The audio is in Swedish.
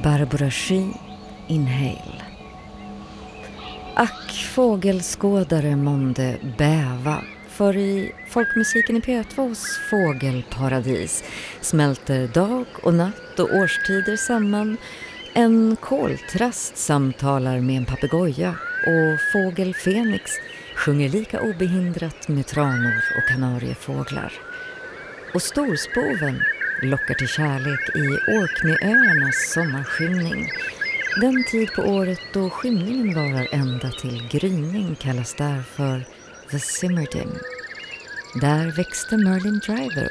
Barbara Shee, Inhale. Ack, fågelskådare månde bäva, för i folkmusiken i P2:s fågelparadis smälter dag och natt och årstider samman. En koltrast samtalar med en papegoja och fågel Fenix sjunger lika obehindrat med tranor och kanariefåglar. Och storspoven lockar till kärlek i Orkneyöarnas sommarskymning. Den tid på året då skymningen varar ända till gryning kallas därför The Simmerdim. Där växte Merlin Driver